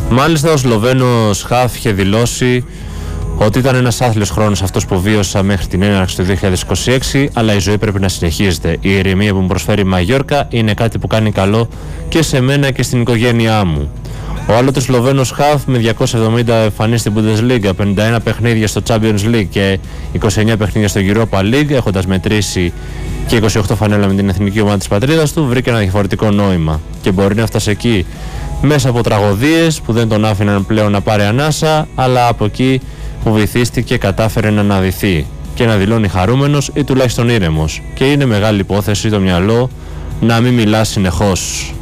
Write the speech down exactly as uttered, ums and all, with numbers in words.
Μάλιστα ο Σλοβαίνος χαφ είχε δηλώσει ότι ήταν ένας άθλιος χρόνος αυτός που βίωσα μέχρι την έναρξη του δύο χιλιάδες είκοσι έξι, αλλά η ζωή πρέπει να συνεχίζεται. Η ηρεμία που μου προσφέρει η Μαγιόρκα είναι κάτι που κάνει καλό και σε μένα και στην οικογένειά μου. Ο άλλοτε Σλοβαίνος χαφ με διακόσιες εβδομήντα εμφανίσεις στην Bundesliga, πενήντα ένα παιχνίδια στο Champions League και είκοσι εννέα παιχνίδια στο Europa League, έχοντας μετρήσει και είκοσι οκτώ φανέλα με την εθνική ομάδα της πατρίδας του, βρήκε ένα διαφορετικό νόημα και μπορεί να φτάσει εκεί μέσα από τραγωδίες που δεν τον άφηναν πλέον να πάρει ανάσα, αλλά από εκεί που βυθίστηκε κατάφερε να αναδυθεί και να δηλώνει χαρούμενος ή τουλάχιστον ήρεμος, και είναι μεγάλη υπόθεση το μυαλό να μην μιλά συνεχώς.